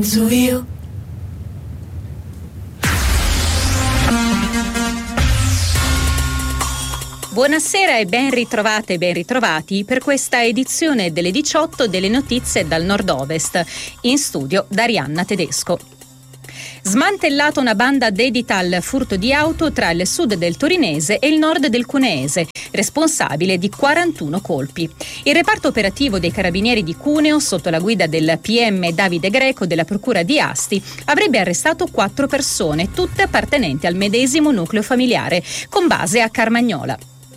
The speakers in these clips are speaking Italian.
Io. Buonasera e ben ritrovate e ben ritrovati per questa edizione delle 18 delle notizie dal nord-ovest. In studio Darianna Tedesco. Smantellata una banda dedita al furto di auto tra il sud del Torinese e il nord del Cuneese, responsabile di 41 colpi. Il reparto operativo dei Carabinieri di Cuneo, sotto la guida del PM Davide Greco della Procura di Asti, avrebbe arrestato 4 persone, tutte appartenenti al medesimo nucleo familiare, con base a Carmagnola.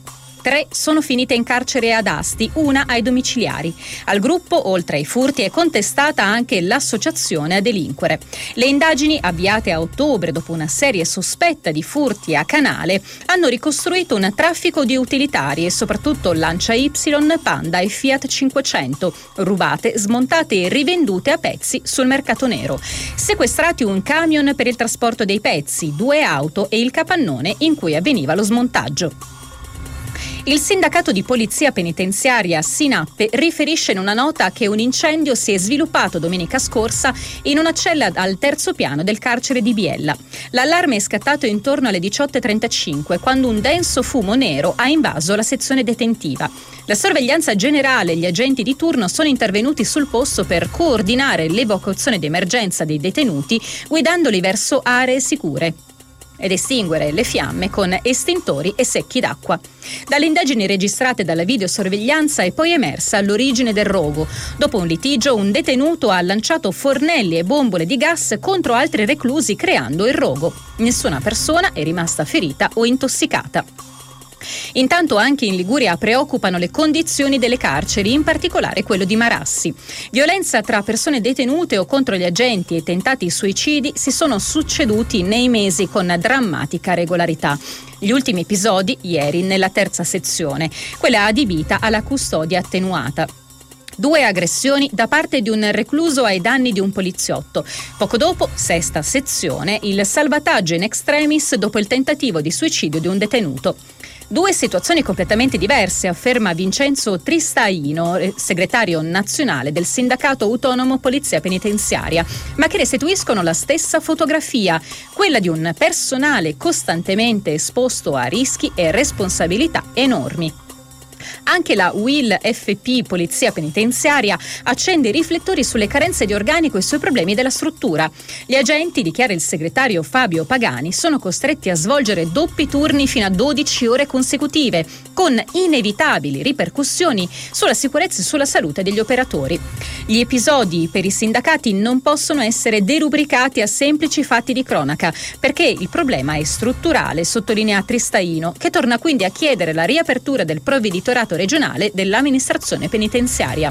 3 sono finite in carcere ad Asti, una ai domiciliari. Al gruppo, oltre ai furti, è contestata anche l'associazione a delinquere. Le indagini, avviate a ottobre dopo una serie sospetta di furti a Canale, hanno ricostruito un traffico di utilitari e soprattutto Lancia Y, Panda e Fiat 500, rubate, smontate e rivendute a pezzi sul mercato nero. Sequestrati un camion per il trasporto dei pezzi, 2 auto e il capannone in cui avveniva lo smontaggio. Il sindacato di polizia penitenziaria Sinappe riferisce in una nota che un incendio si è sviluppato domenica scorsa in una cella al 3° piano del carcere di Biella. L'allarme è scattato intorno alle 18:35 quando un denso fumo nero ha invaso la sezione detentiva. La sorveglianza generale e gli agenti di turno sono intervenuti sul posto per coordinare l'evacuazione d'emergenza dei detenuti, guidandoli verso aree sicure ed estinguere le fiamme con estintori e secchi d'acqua. Dalle indagini registrate dalla videosorveglianza è poi emersa l'origine del rogo. Dopo un litigio, un detenuto ha lanciato fornelli e bombole di gas contro altri reclusi creando il rogo. Nessuna persona è rimasta ferita o intossicata. Intanto anche in Liguria preoccupano le condizioni delle carceri, in particolare quello di Marassi. Violenza tra persone detenute o contro gli agenti e tentati suicidi si sono succeduti nei mesi con drammatica regolarità. Gli ultimi episodi ieri nella 3ª sezione, quella adibita alla custodia attenuata. 2 aggressioni da parte di un recluso ai danni di un poliziotto. Poco dopo, 6ª sezione, il salvataggio in extremis dopo il tentativo di suicidio di un detenuto. 2 situazioni completamente diverse, afferma Vincenzo Tristaino, segretario nazionale del Sindacato Autonomo Polizia Penitenziaria, ma che restituiscono la stessa fotografia, quella di un personale costantemente esposto a rischi e responsabilità enormi. Anche la UIL FP Polizia Penitenziaria accende i riflettori sulle carenze di organico e sui problemi della struttura. Gli agenti, dichiara il segretario Fabio Pagani, sono costretti a svolgere doppi turni fino a 12 ore consecutive, con inevitabili ripercussioni sulla sicurezza e sulla salute degli operatori. Gli episodi per i sindacati non possono essere derubricati a semplici fatti di cronaca, perché il problema è strutturale, sottolinea Tristaino, che torna quindi a chiedere la riapertura del provveditorato regionale dell'amministrazione penitenziaria.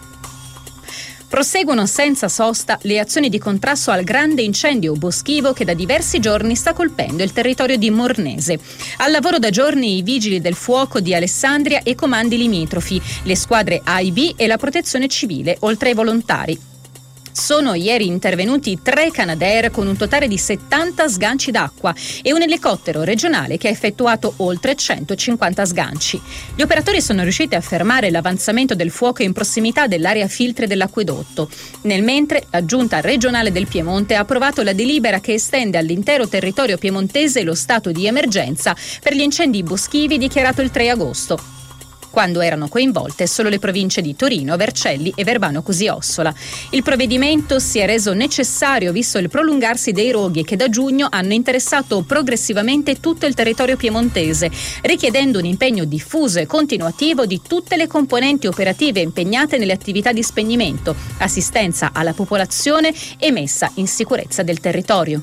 Proseguono senza sosta le azioni di contrasto al grande incendio boschivo che da diversi giorni sta colpendo il territorio di Mornese. Al lavoro da giorni i vigili del fuoco di Alessandria e comandi limitrofi, le squadre AIB e la protezione civile, oltre ai volontari. Sono ieri intervenuti 3 Canadair con un totale di 70 sganci d'acqua e un elicottero regionale che ha effettuato oltre 150 sganci. Gli operatori sono riusciti a fermare l'avanzamento del fuoco in prossimità dell'area filtri dell'acquedotto. Nel mentre, la Giunta regionale del Piemonte ha approvato la delibera che estende all'intero territorio piemontese lo stato di emergenza per gli incendi boschivi dichiarato il 3 agosto. Quando erano coinvolte solo le province di Torino, Vercelli e Verbano Cusì-Ossola. Il provvedimento si è reso necessario visto il prolungarsi dei roghi che da giugno hanno interessato progressivamente tutto il territorio piemontese, richiedendo un impegno diffuso e continuativo di tutte le componenti operative impegnate nelle attività di spegnimento, assistenza alla popolazione e messa in sicurezza del territorio.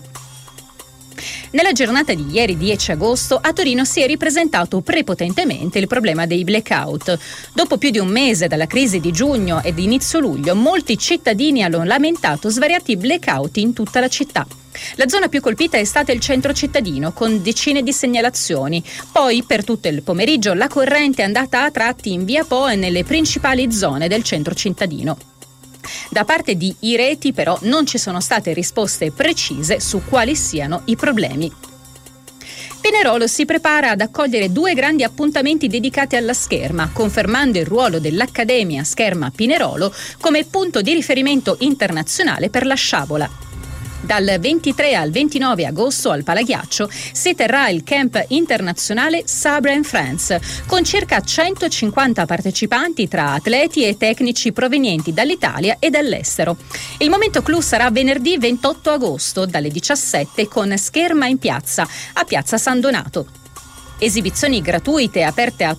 Nella giornata di ieri 10 agosto a Torino si è ripresentato prepotentemente il problema dei blackout. Dopo più di un mese dalla crisi di giugno ed inizio luglio, molti cittadini hanno lamentato svariati blackout in tutta la città. La zona più colpita è stata il centro cittadino, con decine di segnalazioni. Poi, per tutto il pomeriggio, la corrente è andata a tratti in via Po e nelle principali zone del centro cittadino. Da parte di Ireti però non ci sono state risposte precise su quali siano i problemi. Pinerolo si prepara ad accogliere 2 grandi appuntamenti dedicati alla scherma, confermando il ruolo dell'Accademia Scherma Pinerolo come punto di riferimento internazionale per la sciabola. Dal 23 al 29 agosto al Palaghiaccio si terrà il camp internazionale Sabre and Friends, con circa 150 partecipanti tra atleti e tecnici provenienti dall'Italia e dall'estero. Il momento clou sarà venerdì 28 agosto dalle 17 con Scherma in piazza, a Piazza San Donato. Esibizioni gratuite aperte a